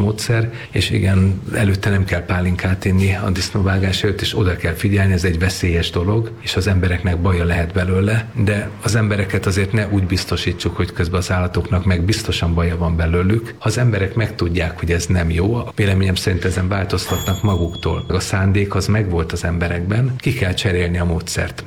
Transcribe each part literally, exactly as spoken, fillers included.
módszer, és igen, előtte nem kell pálinkát inni a disznóvágás előtt, és oda kell figyelni, ez egy veszélyes dolog, és az embereknek baja lehet belőle, de az embereket azért ne úgy biztosítsuk, hogy közben az állatoknak meg biztosan baja van belőlük. Ha az emberek megtudják, hogy ez nem jó, a véleményem szerint ezen változtatnak maguktól. A szándék az megvolt az emberekben, ki kell cserélni a módszert.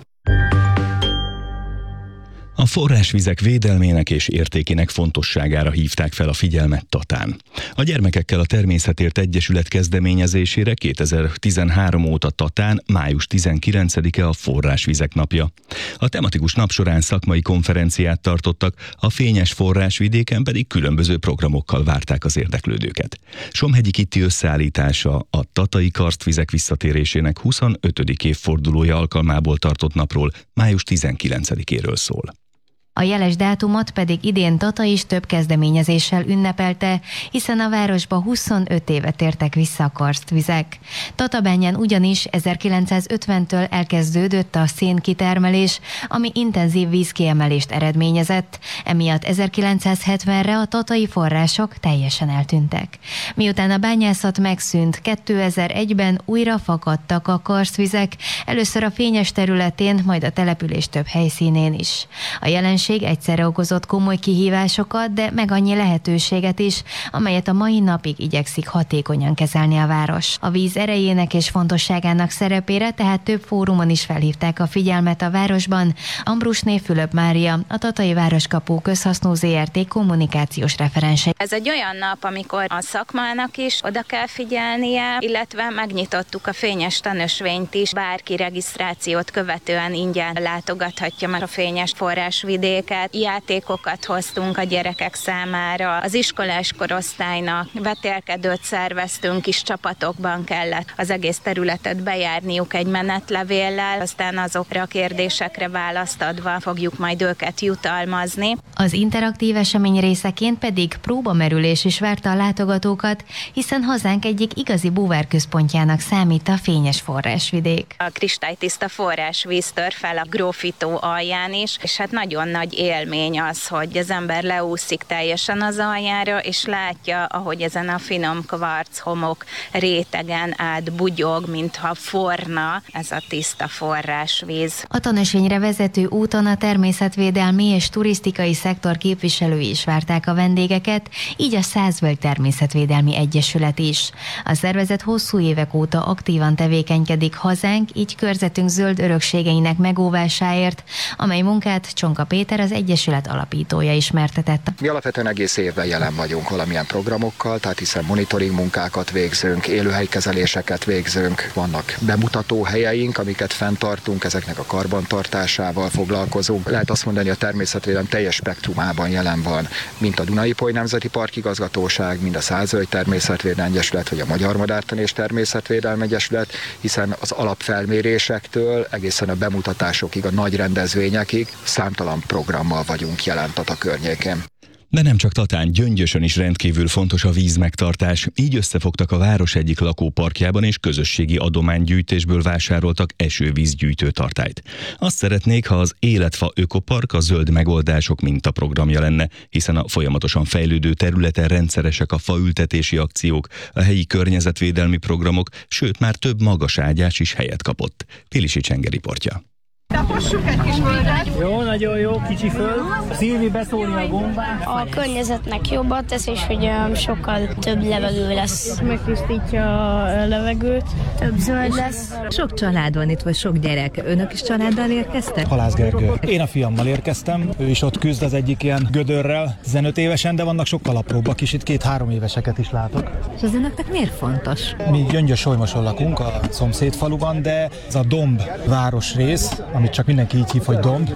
A forrásvizek védelmének és értékének fontosságára hívták fel a figyelmet Tatán. A Gyermekekkel a Természetért Egyesület kezdeményezésére kétezer-tizenhárom óta Tatán május tizenkilencedike a Forrásvizek napja. A tematikus nap során szakmai konferenciát tartottak, a fényes forrásvidéken pedig különböző programokkal várták az érdeklődőket. Somhegyi Kitti összeállítása a tatai karstvizek visszatérésének huszonötödik évfordulója alkalmából tartott napról, május tizenkilencedikéről szól. A jeles dátumot pedig idén Tata is több kezdeményezéssel ünnepelte, hiszen a városba huszonöt éve tértek vissza a karstvizek. Tatabányán ugyanis ezerkilencszázötventől elkezdődött a szénkitermelés, ami intenzív vízkiemelést eredményezett, emiatt ezerkilencszázhetvenre a tatai források teljesen eltűntek. Miután a bányászat megszűnt, kétezer-egyben újra fakadtak a karstvizek, először a fényes területén, majd a település több helyszínén is. A jelenség egyszerre okozott komoly kihívásokat, de meg annyi lehetőséget is, amelyet a mai napig igyekszik hatékonyan kezelni a város. A víz erejének és fontosságának szerepére tehát több fórumon is felhívták a figyelmet a városban. Ambrusné Fülöp Mária, a Tatai Városkapu Közhasznú zé er té kommunikációs referense. Ez egy olyan nap, amikor a szakmának is oda kell figyelnie, illetve megnyitottuk a fényes tanösvényt is. Bárki regisztrációt követően ingyen látogathatja meg a fényes forrásvidéket. Játékokat hoztunk a gyerekek számára. Az iskolás korosztálynak vetélkedőt szerveztünk, kis csapatokban kellett az egész területet bejárniuk egy menetlevéllel, aztán azokra a kérdésekre választ adva fogjuk majd őket jutalmazni. Az interaktív esemény részeként pedig próbamerülés is várta a látogatókat, hiszen hazánk egyik igazi búvárközpontjának számít a fényes forrásvidék. A kristálytiszta forrásvíz tör fel a Grófitó alján is, és hát nagyon nagy élmény az, hogy az ember leúszik teljesen az aljára, és látja, ahogy ezen a finom kvarc homok rétegen át bugyog, mintha forna ez a tiszta forrásvíz. A tanösvényre vezető úton a természetvédelmi és turisztikai szektor képviselői is várták a vendégeket, így a Százvölgy Természetvédelmi Egyesület is. A szervezet hosszú évek óta aktívan tevékenykedik hazánk, így körzetünk zöld örökségeinek megóvásáért, amely munkát Csonka Péter, az Egyesület alapítója ismertetett. Mi alapvetően egész évben jelen vagyunk valamilyen programokkal, tehát hiszen monitoring munkákat végzünk, élőhelykezeléseket végzünk, vannak bemutató helyeink, amiket fenntartunk, ezeknek a karbantartásával foglalkozunk. Lehet azt mondani, a természetvédelem teljes spektrumában jelen van, mint a Duna-Ipoly Nemzeti Park Igazgatóság, mind a Százvölgy Természetvédelmi Egyesület, vagy a Magyar Madártani és Természetvédelmi Egyesület, hiszen az alapfelmérésektől egészen a bemutatásokig, a nagy rendezvényekig számtalan programmal vagyunk jelen Tata környékén. De nem csak Tatán, Gyöngyösön is rendkívül fontos a vízmegtartás, így összefogtak a város egyik lakóparkjában és közösségi adománygyűjtésből vásároltak esővízgyűjtő tartályt. Azt szeretnék, ha az Életfa Ökopark a zöld megoldások mintaprogramja lenne, hiszen a folyamatosan fejlődő területen rendszeresek a faültetési akciók, a helyi környezetvédelmi programok, sőt már több magaságyás is helyet kapott. Pilisi Csenge riportja. Tapossuk egy kis földet. Jó, nagyon jó, kicsi föld. Szilvi beszólni a gombát. A környezetnek jobbat tesz, és hogy sokkal több levegő lesz. Megtisztítja a levegőt, több zöld lesz. Sok család van itt, vagy sok gyerek. Önök is családdal érkeztek? Halász Gergő. Én a fiammal érkeztem. Ő is ott küzd az egyik ilyen gödörrel. tizenöt évesen, de vannak sokkal apróbbak is, itt két-három éveseket is látok. És az önöknek miért fontos? Mi Gyöngyös-Solymoson lakunk, a szomszéd faluban, de ez a Domb városrész, amit csak mindenki így hív, hogy Domb,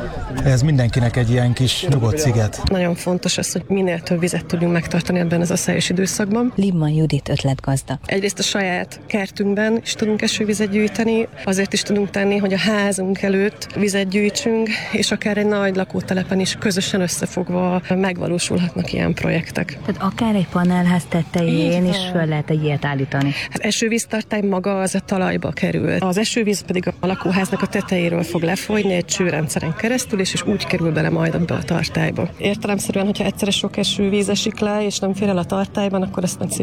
ez mindenkinek egy ilyen kis nyugodt sziget. Nagyon fontos az, hogy minél több vizet tudjunk megtartani ebben az asszályos időszakban. Limman Judit ötletgazda. Egyrészt a saját kertünkben is tudunk esővizet gyűjteni, azért is tudunk tenni, hogy a házunk előtt vizet gyűjtsünk, és akár egy nagy lakótelepen is közösen összefogva megvalósulhatnak ilyen projektek. Tehát akár egy panelház tetején is föl lehet egy ilyet állítani. Hát esővíztartály maga az a talajba kerül. Az esővíz pedig a lakóháznak a tetejéről fog lefolyni egy csőrendszeren keresztül, és, és úgy kerül bele majd abba a tartályba. Értelemszerűen, hogyha egyszerre sok esővíz esik le, és nem fér el a tartályban, akkor ezt